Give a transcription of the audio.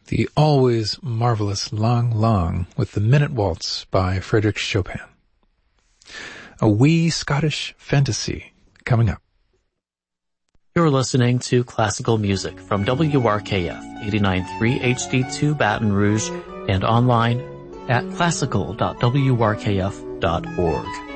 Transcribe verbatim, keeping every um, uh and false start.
The always marvelous Lang Lang with the Minute Waltz by Frédéric Chopin. A wee Scottish fantasy coming up. You're listening to classical music from W R K F eighty-nine point three H D two Baton Rouge and online at classical dot w r k f dot org.